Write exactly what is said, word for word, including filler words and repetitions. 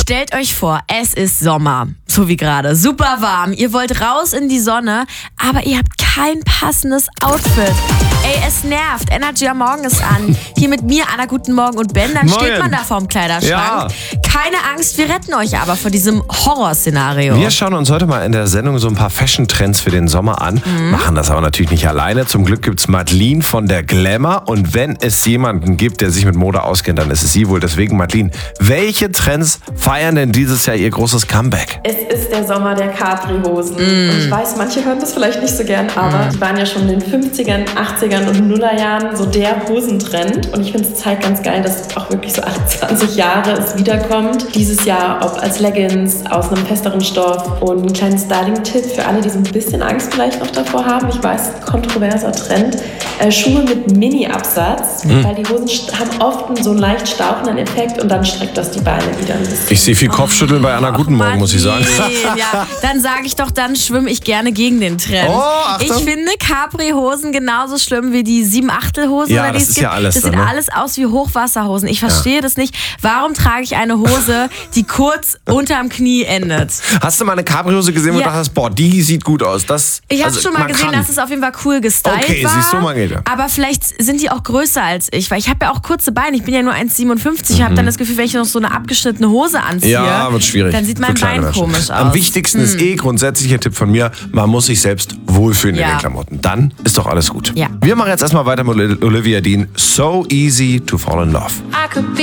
Stellt euch vor, es ist Sommer, so wie gerade, super warm. Ihr wollt raus in die Sonne, aber ihr habt kein passendes Outfit. Ey, es nervt. Energy am Morgen ist an. Hier mit mir, Anna, guten Morgen und Ben. Dann Morgen. steht man da vorm Kleiderschrank. Ja. Keine Angst, wir retten euch aber vor diesem Horrorszenario. Wir schauen uns heute mal in der Sendung so ein paar Fashion-Trends für den Sommer an. Mhm. Machen das aber natürlich nicht alleine. Zum Glück gibt's Madeline von der Glamour. Und wenn es jemanden gibt, der sich mit Mode auskennt, dann ist es sie wohl. Deswegen, Madeline, welche Trends feiern denn dieses Jahr ihr großes Comeback? Es ist der Sommer der Capri-Hosen. Mm. Und ich weiß, manche hören das vielleicht nicht so gern, aber die waren ja schon in den fünfzigern, achtzigern und Nullerjahren so der Hosentrend. Und ich finde es zeigt ganz geil, dass auch wirklich so achtundzwanzig Jahre es wiederkommt. Dieses Jahr, ob als Leggings, aus einem festeren Stoff. Und ein kleiner Styling-Tipp für alle, die so ein bisschen Angst vielleicht noch davor haben. Ich weiß, kontroverser Trend. Äh, Schuhe mit Mini-Absatz, mm. weil die Hosen haben oft so einen leicht stauchenden Effekt und dann streckt das die Beine wieder ein bisschen. Ich sehe viel Kopfschütteln bei Anna Guten Morgen, muss ich sagen. Ja, dann sage ich doch, dann schwimme ich gerne gegen den Trend. Oh, Achtung. Ich finde Capri-Hosen genauso schlimm wie die Sieben-Achtel-Hosen. Ja, oder die das es ist gibt. ja alles Das dann, sieht ne? alles aus wie Hochwasserhosen. Ich verstehe ja. das nicht. Warum trage ich eine Hose, die kurz unterm Knie endet? Hast du mal eine Capri-Hose gesehen, wo Ja. du dachtest, boah, die sieht gut aus? Das, Ich habe also, schon mal man gesehen, kann. dass es auf jeden Fall cool gestylt Okay, war. siehst du, Margarete. Aber vielleicht sind die auch größer als ich, weil ich habe ja auch kurze Beine. Ich bin ja nur eins Komma siebenundfünfzig. Ich habe dann das Gefühl, wenn ich noch so eine abgeschnittene Hose anziehe, Ja, wird schwierig. dann sieht für mein kleine Bein Menschen. komisch aus. Am wichtigsten ist eh grundsätzlicher Tipp von mir, man muss sich selbst wohlfühlen Ja. in den Klamotten. Dann ist doch alles gut. Ja. Wir machen jetzt erstmal weiter mit Olivia Dean. So easy to fall in love. I could be